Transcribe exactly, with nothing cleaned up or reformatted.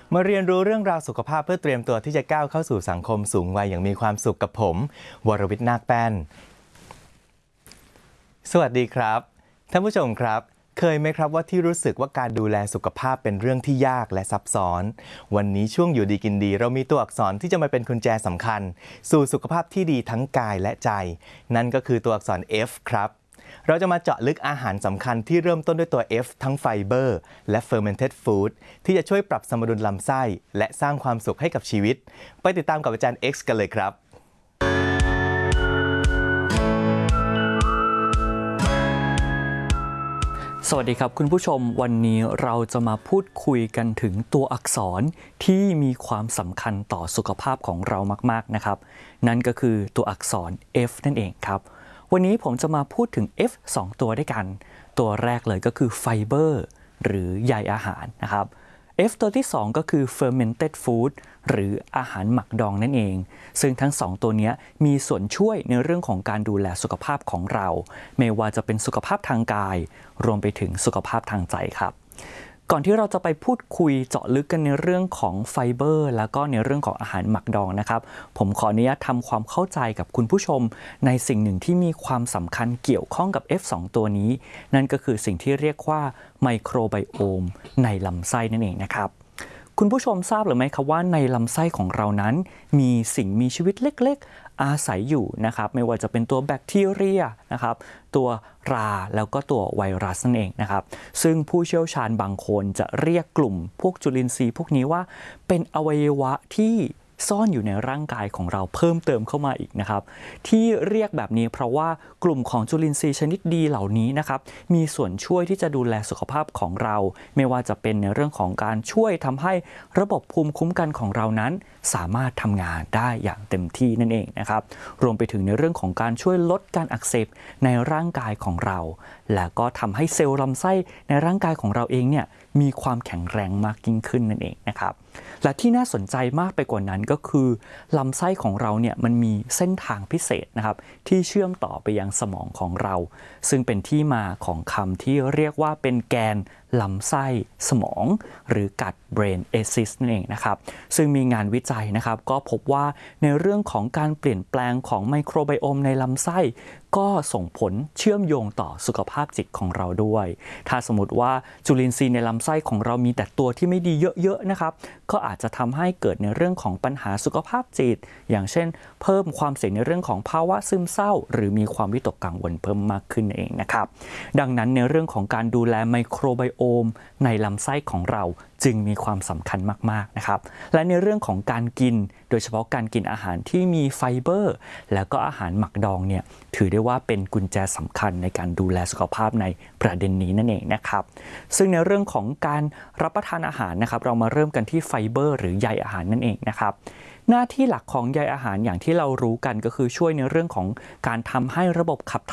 มาเรียนรู้เรื่องราวสุขภาพเพื่อเตรียมตัวที่จะก้าวเข้าสู่สังคมสูงวัยอย่างมีความสุขกับผมวรวิทย์นาคแป้นสวัสดีครับท่านผู้ชมครับเคยไหมครับว่าที่รู้สึกว่าการดูแลสุขภาพเป็นเรื่องที่ยากและซับซ้อนวันนี้ช่วงอยู่ดีกินดีเรามีตัวอักษรที่จะมาเป็นกุญแจสำคัญสู่สุขภาพที่ดีทั้งกายและใจนั่นก็คือตัวอักษร F ครับเราจะมาเจาะลึกอาหารสำคัญที่เริ่มต้นด้วยตัว F ทั้งไฟเบอร์และ fermented food ที่จะช่วยปรับสมดุลลำไส้และสร้างความสุขให้กับชีวิตไปติดตามกับอาจารย์ X กันเลยครับสวัสดีครับคุณผู้ชมวันนี้เราจะมาพูดคุยกันถึงตัวอักษรที่มีความสำคัญต่อสุขภาพของเรามากๆนะครับนั่นก็คือตัวอักษร F นั่นเองครับวันนี้ผมจะมาพูดถึง F สอง ตัวด้วยกันตัวแรกเลยก็คือไฟเบอร์หรือใยอาหารนะครับ F ตัวที่สองก็คือ fermented food หรืออาหารหมักดองนั่นเองซึ่งทั้งสองตัวนี้มีส่วนช่วยในเรื่องของการดูแลสุขภาพของเราไม่ว่าจะเป็นสุขภาพทางกายรวมไปถึงสุขภาพทางใจครับก่อนที่เราจะไปพูดคุยเจาะลึกกันในเรื่องของไฟเบอร์แล้วก็ในเรื่องของอาหารหมักดองนะครับผมขออนุญาตทำความเข้าใจกับคุณผู้ชมในสิ่งหนึ่งที่มีความสำคัญเกี่ยวข้องกับ F สอง ตัวนี้นั่นก็คือสิ่งที่เรียกว่าไมโครไบโอมในลำไส้นั่นเองนะครับคุณผู้ชมทราบหรือไม่ครับว่าในลำไส้ของเรานั้นมีสิ่งมีชีวิตเล็กๆอาศัยอยู่นะครับไม่ว่าจะเป็นตัวแบคทีเรียนะครับตัวราแล้วก็ตัวไวรัสนั่นเองนะครับซึ่งผู้เชี่ยวชาญบางคนจะเรียกกลุ่มพวกจุลินทรีย์พวกนี้ว่าเป็นอวัยวะที่ซ่อนอยู่ในร่างกายของเราเพิ่มเติมเข้ามาอีกนะครับที่เรียกแบบนี้เพราะว่ากลุ่มของจุลินทรีย์ชนิดดีเหล่านี้นะครับมีส่วนช่วยที่จะดูแลสุขภาพของเราไม่ว่าจะเป็นในเรื่องของการช่วยทำให้ระบบภูมิคุ้มกันของเรานั้นสามารถทำงานได้อย่างเต็มที่นั่นเองนะครับรวมไปถึงในเรื่องของการช่วยลดการอักเสบในร่างกายของเราและก็ทำให้เซลล์ลำไส้ในร่างกายของเราเองเนี่ยมีความแข็งแรงมากยิ่งขึ้นนั่นเองนะครับและที่น่าสนใจมากไปกว่านั้นก็คือลำไส้ของเราเนี่ยมันมีเส้นทางพิเศษนะครับที่เชื่อมต่อไปยังสมองของเราซึ่งเป็นที่มาของคำที่เรียกว่าเป็นแกนลำไส้สมองหรือกัด brain axis นั่นเองนะครับซึ่งมีงานวิจัยนะครับก็พบว่าในเรื่องของการเปลี่ยนแปลงของไมโครไบโอมในลำไส้ก็ส่งผลเชื่อมโยงต่อสุขภาพจิตของเราด้วยถ้าสมมติว่าจุลินทรีย์ในลำไส้ของเรามีแต่ตัวที่ไม่ดีเยอะๆนะครับก็อาจจะทำให้เกิดในเรื่องของปัญหาสุขภาพจิตอย่างเช่นเพิ่มความเสี่ยงในเรื่องของภาวะซึมเศร้าหรือมีความวิตกกังวลเพิ่มมากขึ้นเองนะครับดังนั้นในเรื่องของการดูแลไมโครไบโอมในลำไส้ของเราจึงมีความสำคัญมากๆนะครับและในเรื่องของการกินโดยเฉพาะการกินอาหารที่มีไฟเบอร์แล้วก็อาหารหมักดองเนี่ยถือได้ว่าเป็นกุญแจสำคัญในการดูแลสุขภาพในประเด็นนี้นั่นเองนะครับซึ่งในเรื่องของการรับประทานอาหารนะครับเรามาเริ่มกันที่ไฟเบอร์หรือใยอาหารนั่นเองนะครับหน้าที่หลักของใยอาหารอย่างที่เรารู้กันก็คือช่วยในเรื่องของการทำให้ระบบขับ